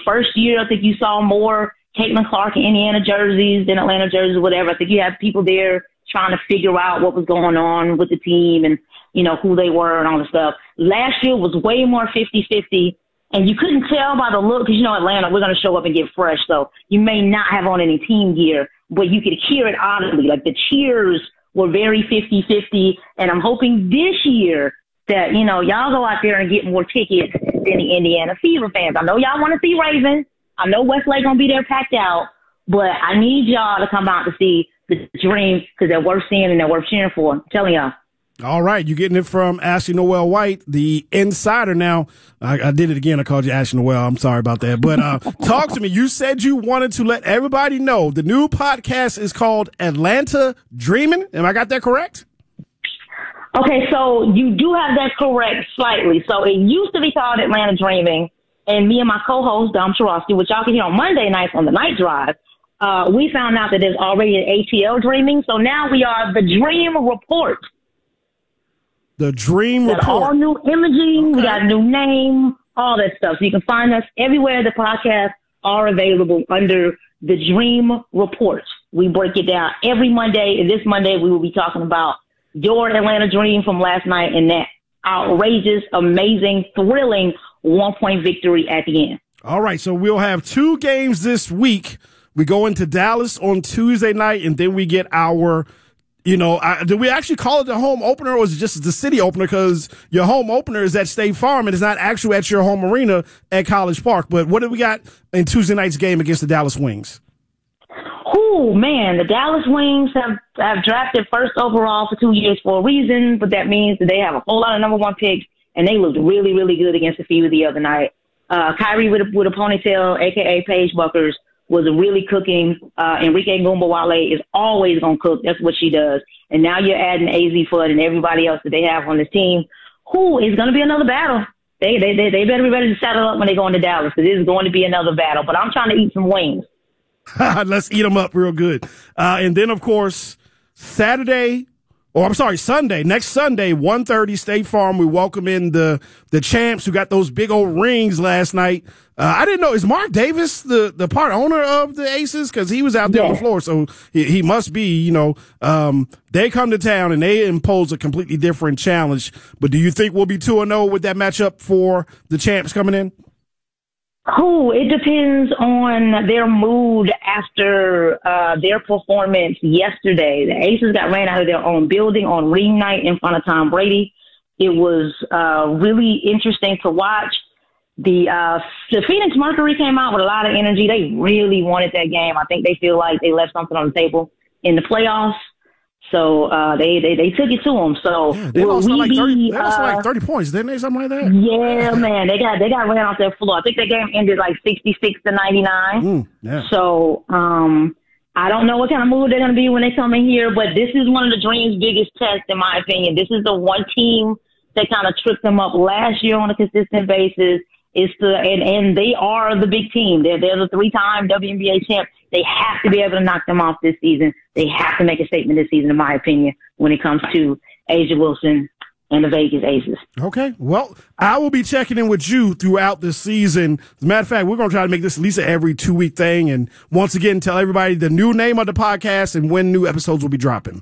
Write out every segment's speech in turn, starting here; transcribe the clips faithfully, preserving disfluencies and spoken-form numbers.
first year, I think you saw more Caitlin Clark and Indiana jerseys than Atlanta jerseys, whatever. I think you had people there trying to figure out what was going on with the team and, you know, who they were and all the stuff. Last year was way more fifty-fifty, and you couldn't tell by the look because, you know, Atlanta, we're going to show up and get fresh, so you may not have on any team gear, but you could hear it audibly. Like, the cheers were very fifty-fifty, and I'm hoping this year that, you know, y'all go out there and get more tickets than the Indiana Fever fans. I know y'all want to see Raven. I know Westlake going to be there packed out, but I need y'all to come out to see the Dream because they're worth seeing and they're worth cheering for. I'm telling y'all. All right, you're getting it from Ashley Noel White, the insider. Now, I, I did it again. I called you Ashley Noel. I'm sorry about that. But uh, talk to me. You said you wanted to let everybody know the new podcast is called Atlanta Dreaming. Am I got that correct? Okay, so you do have that correct slightly. So it used to be called Atlanta Dreaming, and me and my co-host, Dom Chorosky, which y'all can hear on Monday nights on the Night Drive, uh, we found out that there's already an A T L Dreaming. So now we are the Dream Report. The Dream Report. All new imaging. Okay. We got a new name, all that stuff. So you can find us everywhere the podcasts are available under the Dream Report. We break it down every Monday, and this Monday we will be talking about your Atlanta Dream from last night and that outrageous, amazing, thrilling one-point victory at the end. All right, so we'll have two games this week. We go into Dallas on Tuesday night, and then we get our, you know, I, do we actually call it the home opener, or is it just the city opener? Because your home opener is at State Farm, and it's not actually at your home arena at College Park. But what do we got in Tuesday night's game against the Dallas Wings? Oh, man, the Dallas Wings have, have drafted first overall for two years for a reason, but that means that they have a whole lot of number one picks, and they looked really, really good against the Fever the other night. Uh, Kyrie with a, with a ponytail, a k a. Paige Buckers, was really cooking. Uh, Enrique Ngumbawale is always going to cook. That's what she does. And now you're adding A Z Foot and everybody else that they have on this team. Who is going to be another battle? They, they, they, they better be ready to saddle up when they go into Dallas, because this is going to be another battle. But I'm trying to eat some wings. Let's eat them up real good. Uh, and then, of course, Saturday, or I'm sorry, Sunday, next Sunday, one thirty, State Farm. We welcome in the the champs who got those big old rings last night. Uh, I didn't know, is Mark Davis the, the part owner of the Aces? Because he was out there yeah. on the floor, so he, he must be, you know, um, they come to town and they impose a completely different challenge. But do you think we'll be two and oh with that matchup for the champs coming in? Oh, it depends on their mood after uh, their performance yesterday. The Aces got ran out of their own building on ring night in front of Tom Brady. It was uh, really interesting to watch. The uh, the Phoenix Mercury came out with a lot of energy. They really wanted that game. I think they feel like they left something on the table in the playoffs. So uh, they, they they took it to them. So yeah, they lost like thirty. They lost uh, like thirty points, didn't they? Something like that. Yeah, man, they got they got ran off their floor. I think the game ended like sixty-six to ninety-nine. Mm, yeah. So um, I don't know what kind of mood they're going to be when they come in here, but this is one of the Dream's biggest tests, in my opinion. This is the one team that kind of tripped them up last year on a consistent basis. It's the and, and they are the big team. They're they're the three-time W N B A champ. They have to be able to knock them off this season. They have to make a statement this season, in my opinion, when it comes to A'ja Wilson and the Vegas Aces. Okay. Well, I will be checking in with you throughout the season. As a matter of fact, we're going to try to make this at least an every two-week thing. And once again, tell everybody the new name of the podcast and when new episodes will be dropping.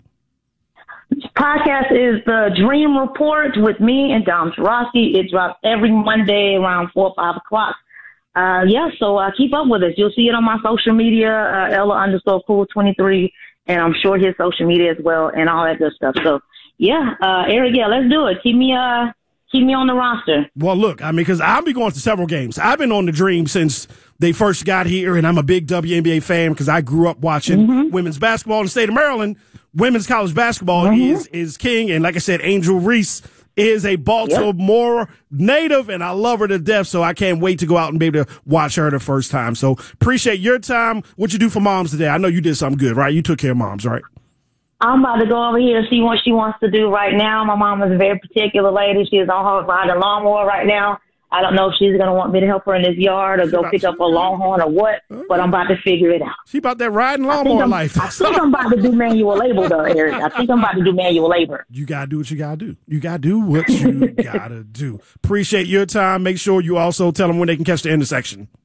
This podcast is the Dream Report with me and Dom Chorosky. It drops every Monday around four or five o'clock. Uh, yeah, so uh, keep up with us. You'll see it on my social media, uh, Ella underscore cool twenty-three, and I'm sure his social media as well, and all that good stuff. So, yeah, uh, Eric, yeah, let's do it. Keep me, uh, keep me on the roster. Well, look, I mean, because I'll be going to several games. I've been on the Dream since they first got here, and I'm a big W N B A fan because I grew up watching mm-hmm. women's basketball in the state of Maryland. Women's college basketball mm-hmm. is is king, and like I said, Angel Reese is a Baltimore yep. native, and I love her to death, so I can't wait to go out and be able to watch her the first time. So appreciate your time. What you do for moms today? I know you did something good, right? You took care of moms, right? I'm about to go over here and see what she wants to do right now. My mom is a very particular lady. She is on her riding lawnmower right now. I don't know if she's going to want me to help her in this yard or go pick up a Longhorn or what, but I'm about to figure it out. She about that riding lawnmower life. I think I'm about to do manual labor, though, Eric. I think I'm about to do manual labor. You got to do what you got to do. You got to do what you got to do. Appreciate your time. Make sure you also tell them when they can catch the intersection.